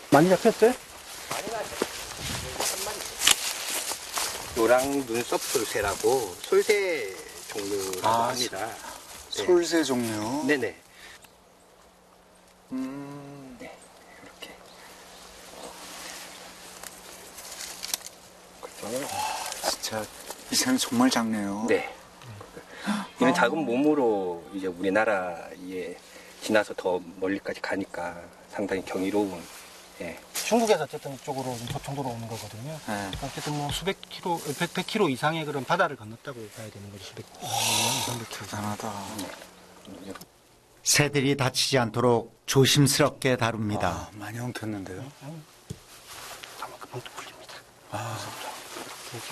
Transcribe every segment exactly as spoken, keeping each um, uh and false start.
많이 잡혔어요? 많이 나죠. 한 마리. 노랑 눈썹 솔새라고 솔새 종류라고 아, 합니다. 네. 솔새 종류? 네네. 음. 네, 이렇게. 와, 진짜 이 새는 정말 작네요. 네. 이런 작은 몸으로 이제 우리나라에 지나서 더 멀리까지 가니까 상당히 경이로운. 예. 중국에서 어쨌든 이쪽으로 도청도로 오는 거거든요. 네. 어쨌든 뭐 수백 킬로, 백, 백 킬로 이상의 그런 바다를 건넜다고 봐야 되는 거죠. 수백 킬로, 이삼백 킬로. 대단하다. 새들이 다치지 않도록 조심스럽게 다룹니다. 아, 많이 엉켰는데요? 잠깐 금방 또 풀립니다. 아, 그렇죠?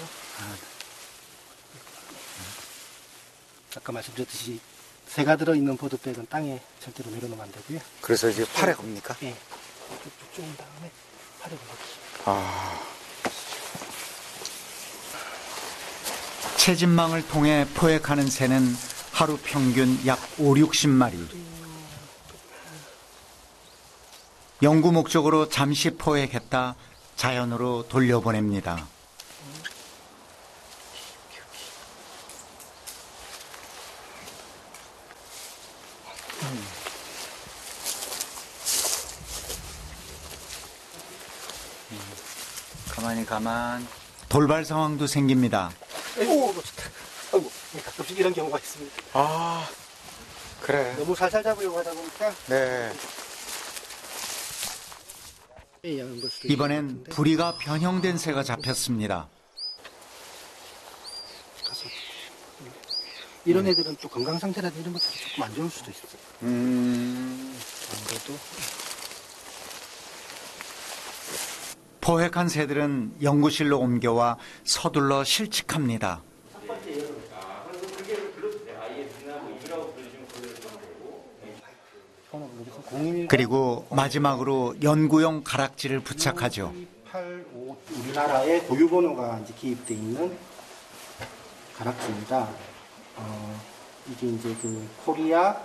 아까 말씀드렸듯이 새가 들어있는 보드백은 땅에 절대로 내려놓으면 안 되고요. 그래서 이제 팔에 겁니까? 네. 쭉쭉 쪼은 다음에 팔에 걸어주세요. 아. 채집망을 통해 포획하는 새는 하루 평균 약 오륙십 마리. 연구 목적으로 잠시 포획했다 자연으로 돌려보냅니다. 음. 음. 가만히 가만. 돌발 상황도 생깁니다. 아이고, 놓쳤다. 아이고, 가끔씩 이런 경우가 있습니다. 아, 그래. 너무 살살 잡으려고 하다 보니까. 네. 이번엔 부리가 변형된 새가 잡혔습니다. 이런 애들은 또 건강 상태라든지 이런 것들이 조금 안 좋을 수도 있어요. 음. 아무래도. 포획한 새들은 연구실로 옮겨와 서둘러 실직합니다. 그리고 마지막으로 연구용 가락지를 부착하죠. 팔십오 우리나라의 고유번호가 이제 기입되어 있는 가락지입니다. 어, 이게 이제 그 코리아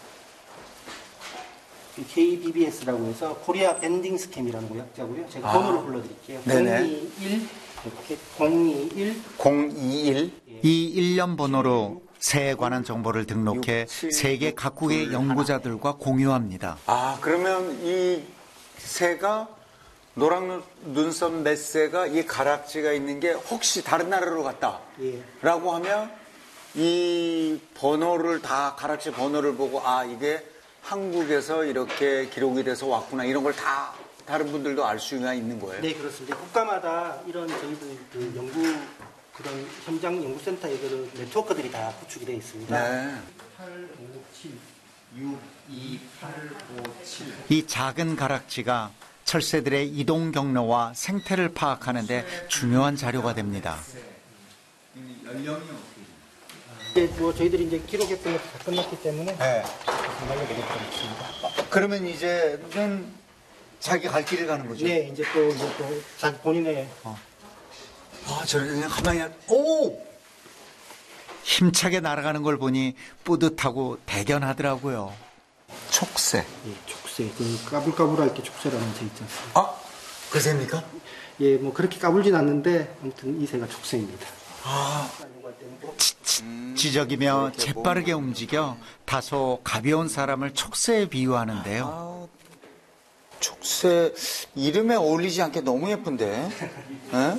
케이비비에스라고 해서 코리아 밴딩 스캠이라는 거 약자고요. 제가 아. 번호를 불러드릴게요. 네네. 공이일 이렇게 공이일 공이일. 이 일련 번호로 새에 관한 정보를 등록해 육, 칠, 세계 육, 각국의 둘, 연구자들과 공유합니다. 아, 그러면 이 새가 노랑 눈썹 맷새가 이 가락지가 있는 게 혹시 다른 나라로 갔다 예. 라고 하면 이 번호를 다 가락지 번호를 보고 아 이게 한국에서 이렇게 기록이 돼서 왔구나 이런 걸 다 다른 분들도 알 수가 있는 거예요? 네, 그렇습니다. 국가마다 이런 저희들 그 연구 그런 현장 연구센터의 그런 네트워크들이 다 구축이 되어 있습니다. 네. 팔, 오, 칠, 육, 이, 팔, 오, 칠. 이 작은 가락지가 철새들의 이동 경로와 생태를 파악하는 데 중요한 자료가 됩니다. 이제 뭐 저희들이 이제 기록했던 것도 다 끝났기 때문에 네. 날려드리도록 하겠습니다. 그러면 이제는 자기 갈 길을 가는 거죠? 네, 이제 또 이제 또 자기 본인의 아, 저렇게 그냥 가만히 안- 오! 힘차게 날아가는 걸 보니 뿌듯하고 대견하더라고요. 촉새. 예, 족새, 그 까불까불할 때 족새라는 새 있지 않습니까? 아, 그 새입니까? 예, 뭐 그렇게 까불진 않는데 아무튼 이 새가 족새입니다. 아, 지적이며 재빠르게 움직여 다소 가벼운 사람을 촉새에 비유하는데요. 아, 촉새 이름에 어울리지 않게 너무 예쁜데? 에?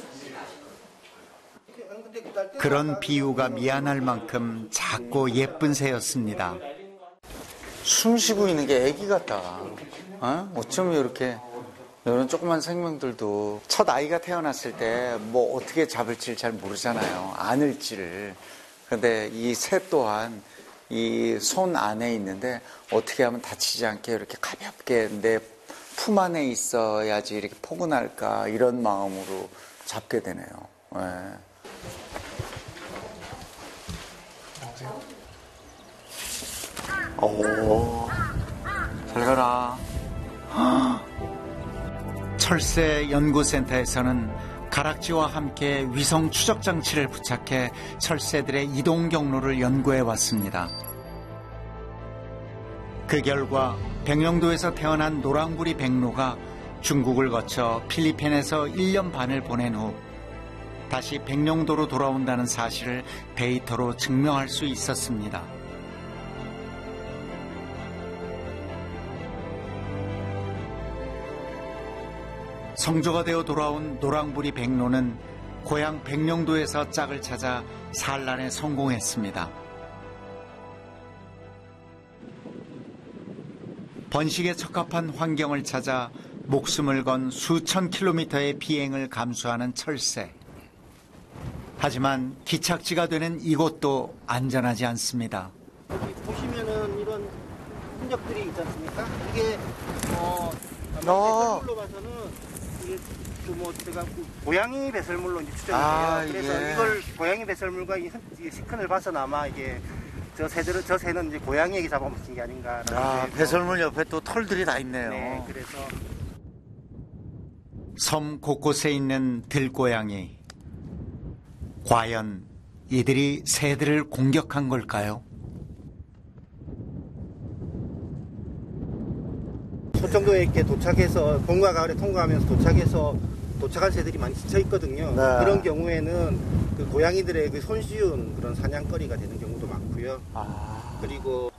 그런 비유가 미안할 만큼 작고 예쁜 새였습니다. 숨 쉬고 있는 게 애기 같다. 어? 어쩌면 이렇게 이런 조그만 생명들도 첫 아이가 태어났을 때 뭐 어떻게 잡을지를 잘 모르잖아요. 안을지를. 근데 이 새 또한 이 손 안에 있는데 어떻게 하면 다치지 않게 이렇게 가볍게 내 품 안에 있어야지 이렇게 포근할까 이런 마음으로 잡게 되네요. 예. 오, 잘 가라. 철새 연구센터에서는 가락지와 함께 위성 추적 장치를 부착해 철새들의 이동 경로를 연구해 왔습니다. 그 결과 백령도에서 태어난 노랑부리 백로가 중국을 거쳐 필리핀에서 일 년 반을 보낸 후 다시 백령도로 돌아온다는 사실을 데이터로 증명할 수 있었습니다. 성조가 되어 돌아온 노랑부리 백로는 고향 백령도에서 짝을 찾아 산란에 성공했습니다. 번식에 적합한 환경을 찾아 목숨을 건 수천 킬로미터의 비행을 감수하는 철새. 하지만 기착지가 되는 이곳도 안전하지 않습니다. 여기 보시면은 이런 흔적들이 있지 않습니까? 이게 어 어. 배설물로 봐서는 이게 그뭐 제가 그 고양이 배설물로 이제 추정이 돼요. 아, 그래서 예. 이걸 고양이 배설물과 이, 흔- 이 시큰을 봐서는 아마 이게 저 새들은 저 새는 이제 고양이에게 잡아먹힌 게 아닌가라는. 아, 생각이 배설물 옆에 또 털들이 다 들어요. 있네요. 네, 그래서 섬 곳곳에 있는 들고양이. 과연 이들이 새들을 공격한 걸까요? 소청도에 이렇게 도착해서 봄과 가을에 통과하면서 도착해서 도착할 새들이 많이 지쳐 있거든요. 네. 그런 경우에는 그 고양이들의 그 손쉬운 그런 사냥거리가 되는 경우도 많고요. 아. 그리고